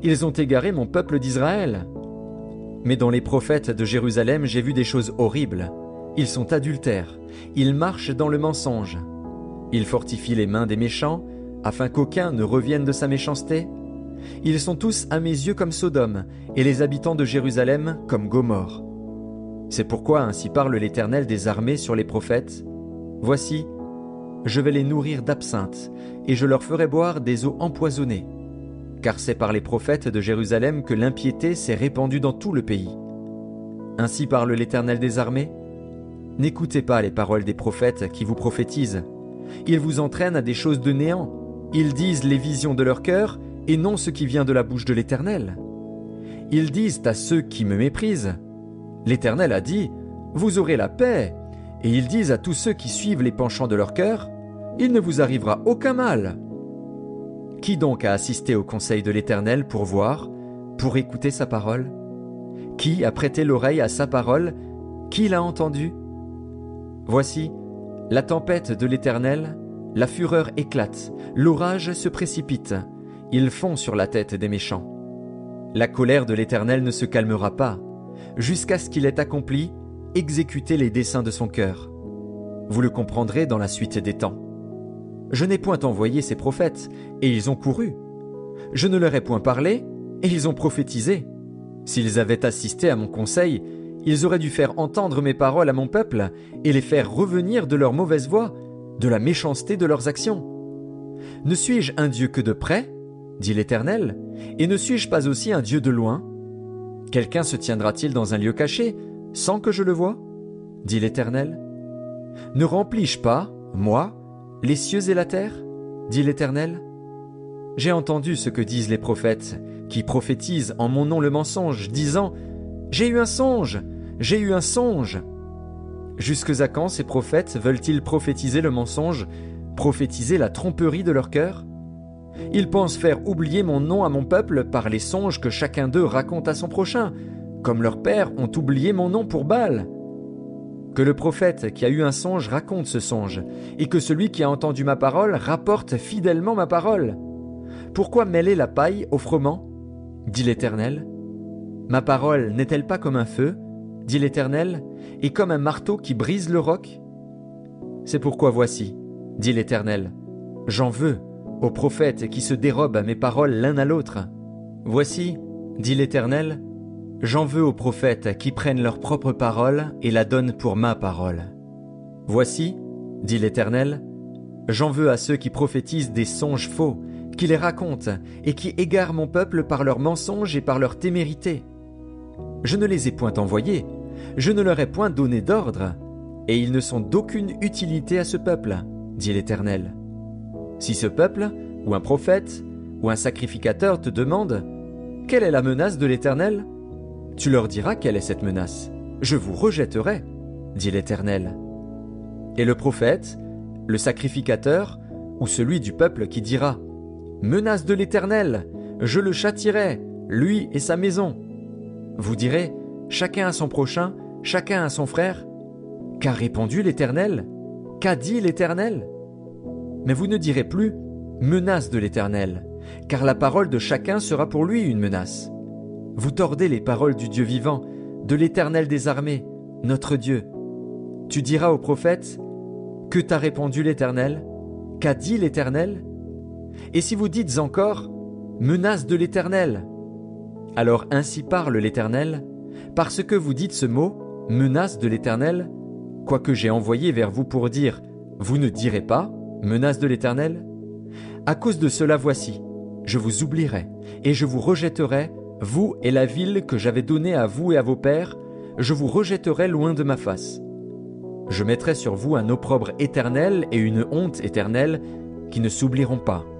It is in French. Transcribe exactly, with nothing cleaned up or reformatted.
Ils ont égaré mon peuple d'Israël. Mais dans les prophètes de Jérusalem, j'ai vu des choses horribles. Ils sont adultères, ils marchent dans le mensonge. Ils fortifient les mains des méchants, afin qu'aucun ne revienne de sa méchanceté. Ils sont tous à mes yeux comme Sodome, et les habitants de Jérusalem comme Gomorrhe. C'est pourquoi ainsi parle l'Éternel des armées sur les prophètes. Voici, je vais les nourrir d'absinthe, et je leur ferai boire des eaux empoisonnées. Car c'est par les prophètes de Jérusalem que l'impiété s'est répandue dans tout le pays. Ainsi parle l'Éternel des armées. N'écoutez pas les paroles des prophètes qui vous prophétisent. Ils vous entraînent à des choses de néant. Ils disent les visions de leur cœur et non ce qui vient de la bouche de l'Éternel. Ils disent à ceux qui me méprisent, « L'Éternel a dit, vous aurez la paix. » Et ils disent à tous ceux qui suivent les penchants de leur cœur, « Il ne vous arrivera aucun mal. » Qui donc a assisté au conseil de l'Éternel pour voir, pour écouter sa parole? Qui a prêté l'oreille à sa parole? Qui l'a entendu? Voici, la tempête de l'Éternel, la fureur éclate, l'orage se précipite, ils fond sur la tête des méchants. La colère de l'Éternel ne se calmera pas, jusqu'à ce qu'il ait accompli, exécuté les desseins de son cœur. Vous le comprendrez dans la suite des temps. Je n'ai point envoyé ces prophètes, et ils ont couru. Je ne leur ai point parlé, et ils ont prophétisé. S'ils avaient assisté à mon conseil, ils auraient dû faire entendre mes paroles à mon peuple, et les faire revenir de leur mauvaise voie, de la méchanceté de leurs actions. Ne suis-je un Dieu que de près, dit l'Éternel, et ne suis-je pas aussi un Dieu de loin? Quelqu'un se tiendra-t-il dans un lieu caché, sans que je le voie, dit l'Éternel? Ne remplis-je pas, moi, les cieux et la terre, dit l'Éternel? J'ai entendu ce que disent les prophètes, qui prophétisent en mon nom le mensonge, disant « J'ai eu un songe, j'ai eu un songe !» Jusque à quand ces prophètes veulent-ils prophétiser le mensonge, prophétiser la tromperie de leur cœur? Ils pensent faire oublier mon nom à mon peuple par les songes que chacun d'eux raconte à son prochain, comme leurs pères ont oublié mon nom pour Baal. Que le prophète qui a eu un songe raconte ce songe, et que celui qui a entendu ma parole rapporte fidèlement ma parole. Pourquoi mêler la paille au froment, dit l'Éternel? Ma parole n'est-elle pas comme un feu, dit l'Éternel, et comme un marteau qui brise le roc? C'est pourquoi voici, dit l'Éternel, j'en veux aux prophètes qui se dérobent à mes paroles l'un à l'autre. Voici, dit l'Éternel, j'en veux aux prophètes qui prennent leur propre parole et la donnent pour ma parole. Voici, dit l'Éternel, j'en veux à ceux qui prophétisent des songes faux, qui les racontent et qui égarent mon peuple par leurs mensonges et par leur témérité. Je ne les ai point envoyés, je ne leur ai point donné d'ordre, et ils ne sont d'aucune utilité à ce peuple, dit l'Éternel. Si ce peuple, ou un prophète, ou un sacrificateur te demande « Quelle est la menace de l'Éternel ?» Tu leur diras quelle est cette menace. Je vous rejetterai, dit l'Éternel. Et le prophète, le sacrificateur, ou celui du peuple qui dira « Menace de l'Éternel, je le châtierai, lui et sa maison. » Vous direz « Chacun à son prochain, chacun à son frère. » Qu'a répondu l'Éternel? Qu'a dit l'Éternel? Mais vous ne direz plus « Menace de l'Éternel », car la parole de chacun sera pour lui une menace. Vous tordez les paroles du Dieu vivant, de l'Éternel des armées, notre Dieu. Tu diras au prophète « Que t'a répondu l'Éternel? Qu'a dit l'Éternel ?» Et si vous dites encore « Menace de l'Éternel », alors ainsi parle l'Éternel, parce que vous dites ce mot « Menace de l'Éternel », quoique j'ai envoyé vers vous pour dire « Vous ne direz pas, menace de l'Éternel » À cause de cela voici, je vous oublierai, et je vous rejetterai, vous et la ville que j'avais donnée à vous et à vos pères, je vous rejetterai loin de ma face. Je mettrai sur vous un opprobre éternel et une honte éternelle qui ne s'oublieront pas.